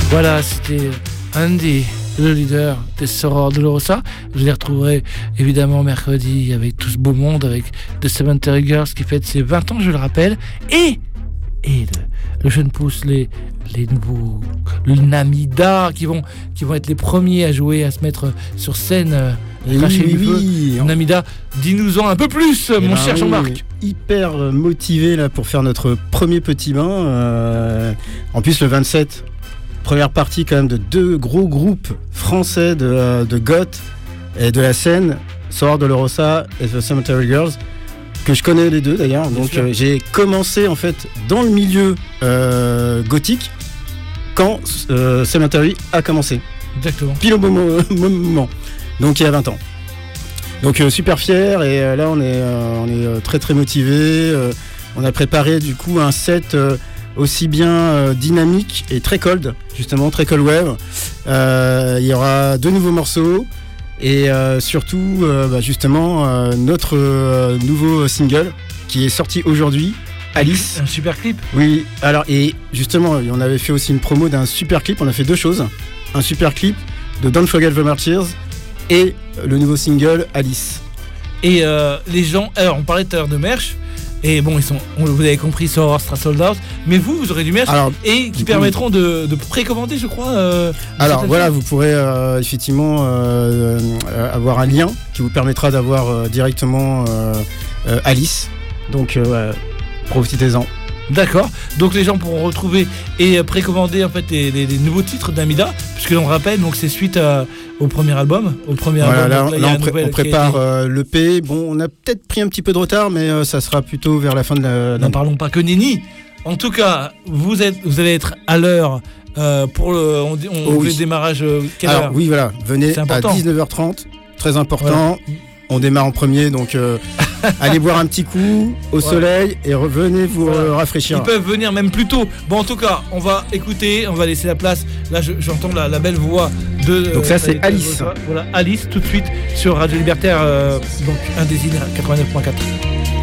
Voilà, c'était Andy, le leader des Soror Dolorosa. Je les retrouverai évidemment mercredi avec tout ce beau monde, avec The Cemetery Girls qui fête ses 20 ans, je le rappelle. Et le jeune pousse, les nouveaux, le Namida qui vont être les premiers à jouer, à se mettre sur scène. Oui. Namida, dis-nous-en un peu plus, mon cher Jean-Marc. Hyper motivé là pour faire notre premier petit bain. En plus, le 27, première partie quand même de deux gros groupes français de goth et de la scène, Soror Dolorosa et The Cemetery Girls, que je connais les deux d'ailleurs. Donc j'ai commencé en fait dans le milieu gothique quand Cemetery a commencé. Exactement. Pile au bon moment. Donc il y a 20 ans. Donc super fier et là on est très très motivé. On a préparé du coup un set aussi bien dynamique et très cold, justement très cold wave. Il y aura 2 nouveaux morceaux et surtout justement notre nouveau single qui est sorti aujourd'hui, Alice. Un super clip. Oui, alors et justement on avait fait aussi une promo d'un super clip. On a fait 2 choses. Un super clip de Don't Forget the Martyrs et le nouveau single Alice. Et les gens, alors on parlait tout à l'heure de merch, et bon, vous avez compris, Soror sera sold out, mais vous aurez du merch et qui permettront de précommander, je crois. Alors voilà, vous pourrez effectivement avoir un lien qui vous permettra d'avoir directement Alice. Donc profitez-en. D'accord, donc les gens pourront retrouver et précommander en fait les nouveaux titres d'Amida, puisque l'on rappelle, donc c'est suite au premier album. On prépare l'EP. Bon, on a peut-être pris un petit peu de retard, mais ça sera plutôt vers la fin de l'année. N'en parlons pas que nenni. En tout cas, vous allez être à l'heure pour le démarrage. Quelle heure ? Oui, voilà, venez à 19h30, très important. Voilà. On démarre en premier, donc allez boire un petit coup au soleil et revenez vous rafraîchir. Ils peuvent venir même plus tôt. Bon, en tout cas, on va écouter, on va laisser la place. Là, j'entends la belle voix de... Donc ça, c'est Alice. Voilà, Alice, tout de suite sur Radio Libertaire, donc Indésine 89.4.